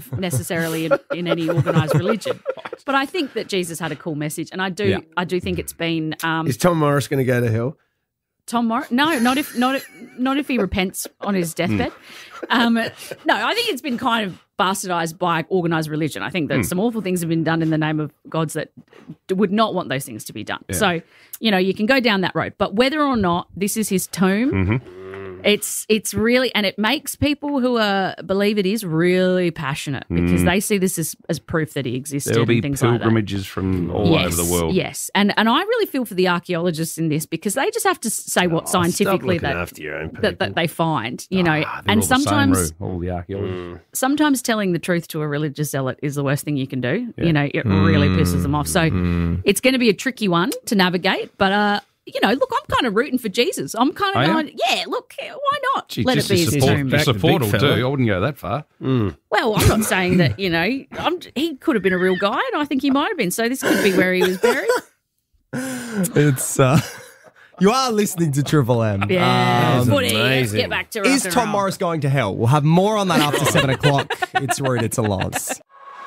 necessarily in any organised religion. But I think that Jesus had a cool message, and I do think it's been. Is Tom Morris going to go to hell? Tom Morris? No, not if he repents on his deathbed. No, I think it's been kind of bastardized by organised religion. I think that some awful things have been done in the name of gods that would not want those things to be done. Yeah. So, you can go down that road. But whether or not this is his tomb, it's really, and it makes people who believe it is really passionate because they see this as proof that he existed. There'll be and things like that. pilgrimages from all over the world. Yes, and I really feel for the archaeologists in this because they just have to say what scientifically that they find, and sometimes all the archaeologists. Sometimes telling the truth to a religious zealot is the worst thing you can do. Yeah. It really pisses them off. So it's going to be a tricky one to navigate, but look, I'm kind of rooting for Jesus. I'm kind of going, look, why not? Gee, let it be his tomb. The support will do. I wouldn't go that far. Well, I'm not saying that, he could have been a real guy, and I think he might have been. So this could be where he was buried. It's you are listening to Triple M. Yeah, footy. Let's get back to rock Is and Tom roll. Morris going to hell? We'll have more on that after 7 o'clock. It's Rude, it's a Loz.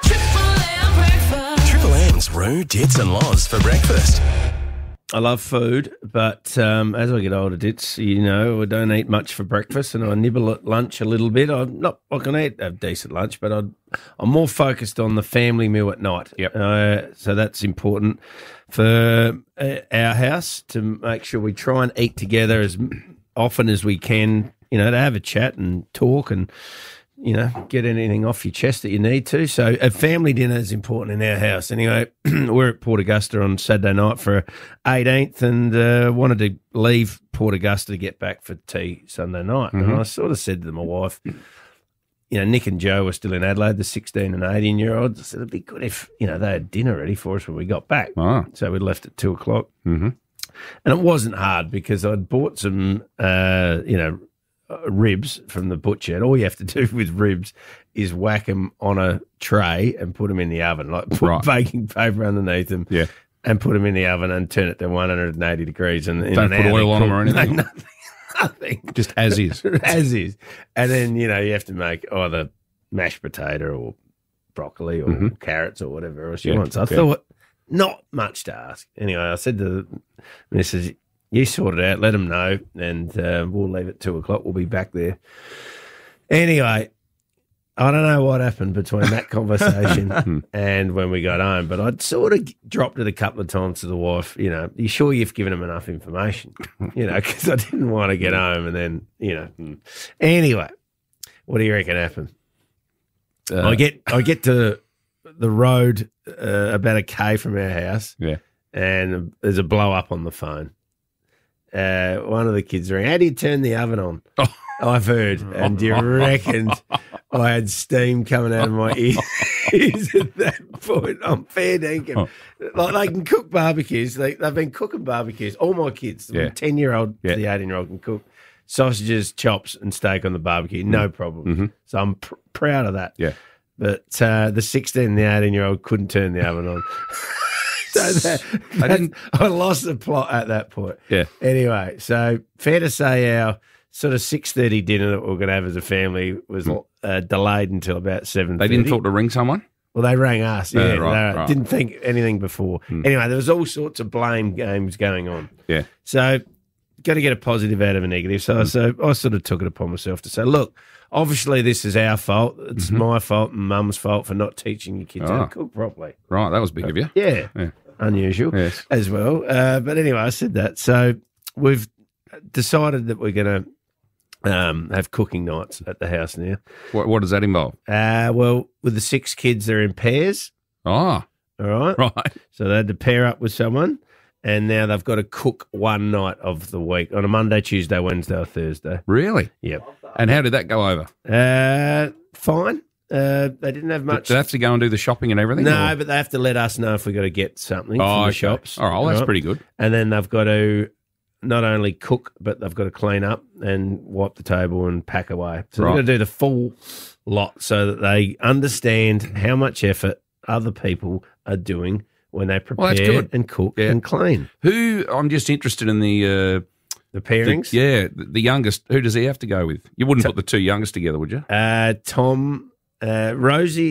Triple M's Rude, It's and Loz for breakfast. I love food, but as I get older, I don't eat much for breakfast, and I nibble at lunch a little bit. I can eat a decent lunch, but I'm more focused on the family meal at night. Yep. So that's important for our house to make sure we try and eat together as often as we can. To have a chat and talk and. Get anything off your chest that you need to. So a family dinner is important in our house. Anyway, we're at Port Augusta on Saturday night for 18th and wanted to leave Port Augusta to get back for tea Sunday night. And I sort of said to my wife, Nick and Joe were still in Adelaide, the 16 and 18-year-olds. I said it'd be good if, they had dinner ready for us when we got back. Oh. So we left at 2 o'clock. And it wasn't hard because I'd bought some, ribs from the butcher, and all you have to do with ribs is whack them on a tray and put them in the oven, like put baking paper underneath them, and put them in the oven and turn it to 180 degrees. And don't put oil on them or anything. Nothing. Just as is. As is. And then you have to make either mashed potato or broccoli or carrots or whatever else you want. So I thought not much to ask. Anyway, I said to the missus, you sort it out, let them know, and we'll leave at 2 o'clock. We'll be back there. Anyway, I don't know what happened between that conversation and when we got home, but I'd sort of dropped it a couple of times to the wife, you sure you've given them enough information? Because I didn't want to get home and then, Anyway, what do you reckon happened? I get to the road about a K from our house, and there's a blow up on the phone. One of the kids rang, how do you turn the oven on? I've heard. And do you reckon I had steam coming out of my ears at that point? I'm fair dinkum. Like they can cook barbecues. They've been cooking barbecues. All my kids, the 10-year-old to the 18-year-old can cook sausages, chops and steak on the barbecue. No problem. So I'm proud of that. Yeah. But the 16 and the 18-year-old couldn't turn the oven on. So I lost the plot at that point. Yeah. Anyway, so fair to say our sort of 6:30 dinner that we were going to have as a family was delayed until about 7:30. They didn't thought to ring someone? Well, they rang us. Yeah, right. Didn't think anything before. Anyway, there was all sorts of blame games going on. Yeah. So got to get a positive out of a negative. So I sort of took it upon myself to say, look, obviously this is our fault. It's my fault and Mum's fault for not teaching your kids how to cook properly. Right, that was big of you. Yeah. Unusual as well. But anyway, I said that. So we've decided that we're going to have cooking nights at the house now. What does that involve? Well, with the 6 kids, they're in pairs. Oh. All right. Right. So they had to pair up with someone, and now they've got to cook one night of the week on a Monday, Tuesday, Wednesday or Thursday. Really? Yep. And how did that go over? Fine. They didn't have much. Do they have to go and do the shopping and everything? No, but they have to let us know if we've got to get something from the shops. All right, well, that's pretty good. And then they've got to not only cook, but they've got to clean up and wipe the table and pack away. So they've got to do the full lot so that they understand how much effort other people are doing when they prepare and cook and clean. I'm just interested in the pairings? The youngest. Who does he have to go with? You wouldn't put the 2 youngest together, would you? Tom... Rosie